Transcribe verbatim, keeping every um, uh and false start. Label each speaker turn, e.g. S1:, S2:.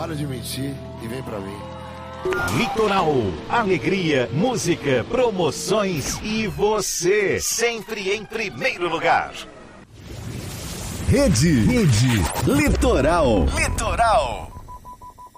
S1: Para de mentir e vem pra mim.
S2: Litoral, alegria, música, promoções e você, sempre em primeiro lugar.
S3: Rede, Rede Litoral.
S2: Litoral.